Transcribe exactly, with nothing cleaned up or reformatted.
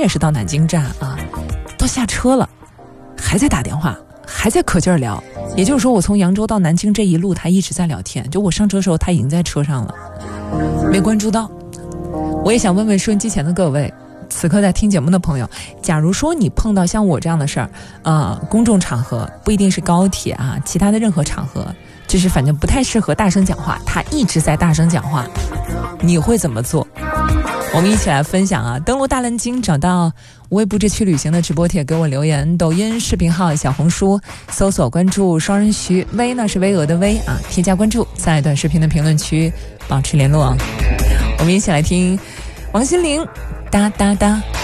也是到南京站啊，都下车了，还在打电话，还在可劲儿聊。也就是说，我从扬州到南京这一路，他一直在聊天。就我上车的时候，他已经在车上了，没关注到。我也想问问收音机前的各位，此刻在听节目的朋友，假如说你碰到像我这样的事儿，呃，公众场合不一定是高铁啊，其他的任何场合，就是反正不太适合大声讲话，他一直在大声讲话，你会怎么做？我们一起来分享啊！登录大蓝鲸，找到无畏不志趣旅行的直播帖，给我留言。抖音视频号、小红书搜索关注双人徐，微呢是巍峨的微啊，添加关注，在短视频的评论区保持联络。我们一起来听王心凌，哒哒哒。